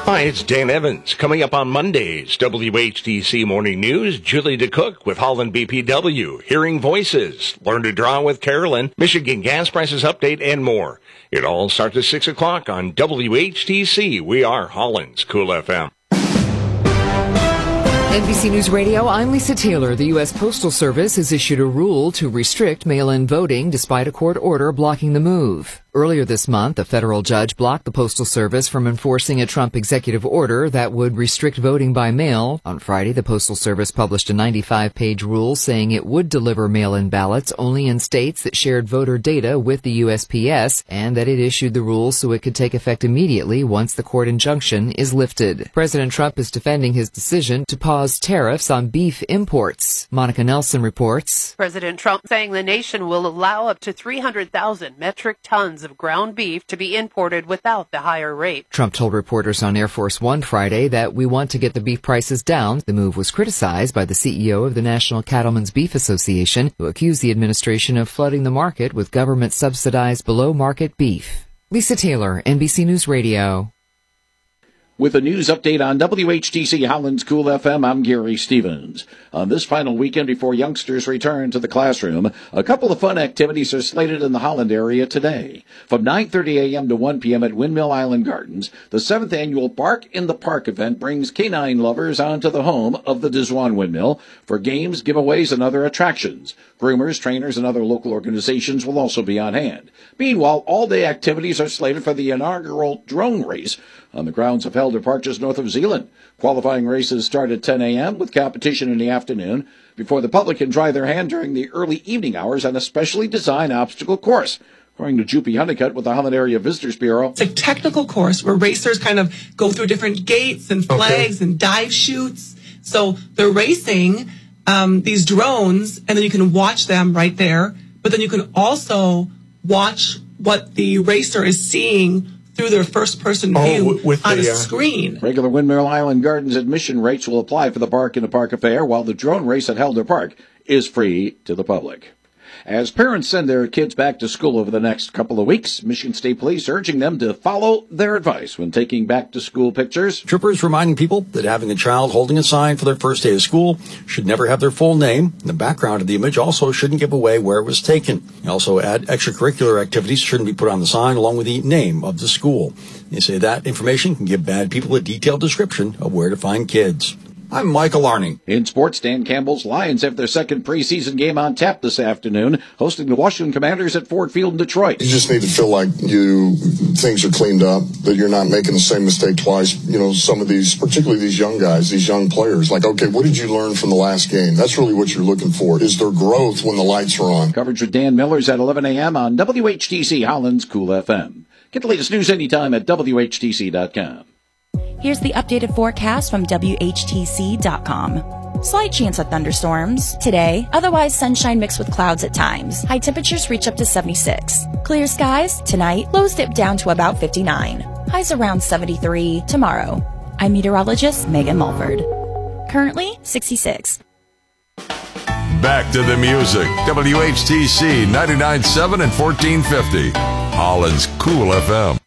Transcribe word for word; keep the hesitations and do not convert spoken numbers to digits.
Hi, it's Dan Evans. Coming up on Monday's W H T C Morning News, Julie DeCook with Holland B P W, Hearing Voices, Learn to Draw with Carolyn, Michigan Gas Prices Update, and more. It all starts at six o'clock on W H T C. We are Holland's Cool F M. N B C News Radio, I'm Lisa Taylor. The U S Postal Service has issued a rule to restrict mail-in voting despite a court order blocking the move. Earlier this month, a federal judge blocked the Postal Service from enforcing a Trump executive order that would restrict voting by mail. On Friday, the Postal Service published a ninety-five page rule saying it would deliver mail-in ballots only in states that shared voter data with the U S P S, and that it issued the rule so it could take effect immediately once the court injunction is lifted. President Trump is defending his decision to pause tariffs on beef imports. Monica Nelson reports. President Trump saying the nation will allow up to three hundred thousand metric tons of ground beef to be imported without the higher rate. Trump told reporters on Air Force One Friday that we want to get the beef prices down. The move was criticized by the C E O of the National Cattlemen's Beef Association, who accused the administration of flooding the market with government-subsidized below-market beef. Lisa Taylor, N B C News Radio. With a news update on W H T C Holland's Cool F M, I'm Gary Stevens. On this final weekend before youngsters return to the classroom, a couple of fun activities are slated in the Holland area today. From nine thirty a.m. to one p.m. at Windmill Island Gardens, the seventh annual Bark in the Park event brings canine lovers onto the home of the Dizwan Windmill for games, giveaways, and other attractions. Groomers, trainers, and other local organizations will also be on hand. Meanwhile, all-day activities are slated for the inaugural drone race on the grounds of Helder Park just north of Zeeland. Qualifying races start at ten a.m. with competition in the afternoon before the public can try their hand during the early evening hours on a specially designed obstacle course. According to Juppie Honeycutt with the Holland Area Visitors Bureau. It's a technical course where racers kind of go through different gates and flags okay. and dive chutes. So they're racing um, these drones, and then you can watch them right there. But then you can also watch what the racer is seeing through their first-person view oh, with on the, a screen. Uh, regular Windmill Island Gardens admission rates will apply for the Bark in the Park affair, while the drone race at Helder Park is free to the public. As parents send their kids back to school over the next couple of weeks, Michigan State Police urging them to follow their advice when taking back-to-school pictures. Troopers reminding people that having a child holding a sign for their first day of school should never have their full name. The background of the image also shouldn't give away where it was taken. They also add extracurricular activities shouldn't be put on the sign along with the name of the school. They say that information can give bad people a detailed description of where to find kids. I'm Michael Arning. In sports, Dan Campbell's Lions have their second preseason game on tap this afternoon, hosting the Washington Commanders at Ford Field in Detroit. You just need to feel like you things are cleaned up, that you're not making the same mistake twice. You know, some of these, particularly these young guys, these young players, like, okay, what did you learn from the last game? That's really what you're looking for, is their growth when the lights are on. Coverage with Dan Millers at eleven a.m. on W H T C Holland's Cool F M. Get the latest news anytime at W H T C dot com. Here's the updated forecast from W H T C dot com. Slight chance of thunderstorms today, otherwise sunshine mixed with clouds at times. High temperatures reach up to seventy-six. Clear skies tonight, lows dip down to about fifty-nine. Highs around seventy-three tomorrow. I'm meteorologist Megan Mulford. Currently sixty-six. Back to the music. W H T C ninety-nine point seven and fourteen fifty. Holland's Cool F M.